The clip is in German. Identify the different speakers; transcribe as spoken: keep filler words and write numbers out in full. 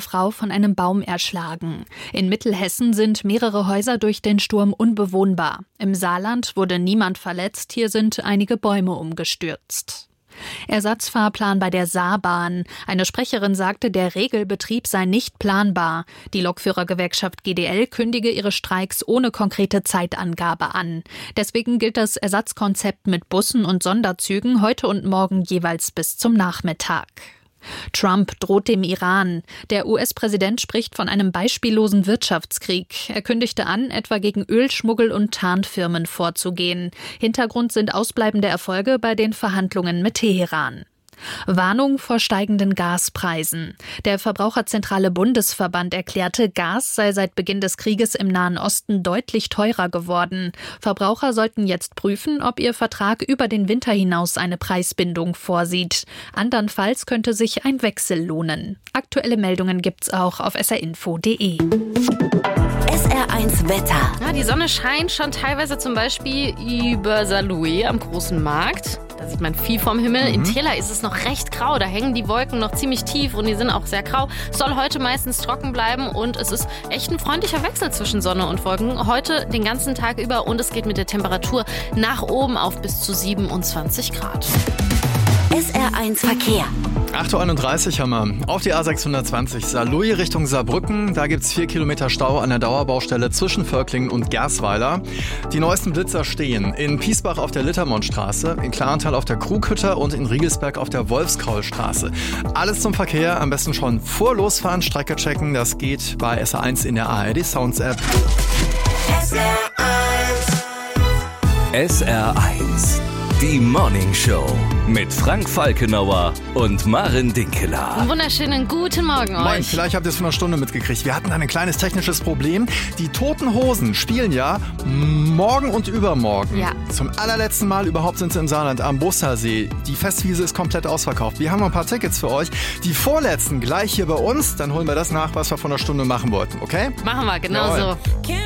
Speaker 1: Frau von einem Baum erschlagen. In Mittelhessen sind mehrere Häuser durch den Sturm unbewohnbar. Im Saarland wurde niemand verletzt, hier sind einige Bäume umgestürzt. Ersatzfahrplan bei der Saarbahn. Eine Sprecherin sagte, der Regelbetrieb sei nicht planbar. Die Lokführergewerkschaft G D L kündige ihre Streiks ohne konkrete Zeitangabe an. Deswegen gilt das Ersatzkonzept mit Bussen und Sonderzügen heute und morgen jeweils bis zum Nachmittag. Trump droht dem Iran. Der U S-Präsident spricht von einem beispiellosen Wirtschaftskrieg. Er kündigte an, etwa gegen Ölschmuggel und Tarnfirmen vorzugehen. Hintergrund sind ausbleibende Erfolge bei den Verhandlungen mit Teheran. Warnung vor steigenden Gaspreisen. Der Verbraucherzentrale Bundesverband erklärte, Gas sei seit Beginn des Krieges im Nahen Osten deutlich teurer geworden. Verbraucher sollten jetzt prüfen, ob ihr Vertrag über den Winter hinaus eine Preisbindung vorsieht. Andernfalls könnte sich ein Wechsel lohnen. Aktuelle Meldungen gibt's auch auf s r info punkt d e.
Speaker 2: S R eins Wetter.
Speaker 3: Ja, die Sonne scheint schon teilweise zum Beispiel über Saarlouis am großen Markt. Da sieht man viel vom Himmel. Mhm. In Tela ist es noch recht grau. Da hängen die Wolken noch ziemlich tief und die sind auch sehr grau. Es soll heute meistens trocken bleiben und es ist echt ein freundlicher Wechsel zwischen Sonne und Wolken. Heute den ganzen Tag über und es geht mit der Temperatur nach oben auf bis zu siebenundzwanzig Grad.
Speaker 2: S R eins Verkehr.
Speaker 4: acht Uhr einunddreißig haben wir. Auf die A sechshundertzwanzig Saarlouis Richtung Saarbrücken. Da gibt es vier Kilometer Stau an der Dauerbaustelle zwischen Völklingen und Gersweiler. Die neuesten Blitzer stehen in Piesbach auf der Littermondstraße, in Klarenthal auf der Krughütter und in Riegelsberg auf der Wolfskaulstraße. Alles zum Verkehr. Am besten schon vor Losfahren Strecke checken. Das geht bei S R eins in der A R D Sounds App.
Speaker 2: S R eins.
Speaker 5: S R eins. Die Morning Show mit Frank Falkenauer und Maren Dinkeler.
Speaker 3: Einen wunderschönen guten Morgen euch.
Speaker 4: Moin, vielleicht habt ihr es vor einer Stunde mitgekriegt. Wir hatten ein kleines technisches Problem. Die Toten Hosen spielen ja morgen und übermorgen.
Speaker 3: Ja.
Speaker 4: Zum allerletzten Mal überhaupt sind sie im Saarland am Bustersee. Die Festwiese ist komplett ausverkauft. Wir haben noch ein paar Tickets für euch. Die vorletzten gleich hier bei uns. Dann holen wir das nach, was wir vor einer Stunde machen wollten, okay?
Speaker 3: Machen wir, genau
Speaker 4: Jawohl.
Speaker 3: so.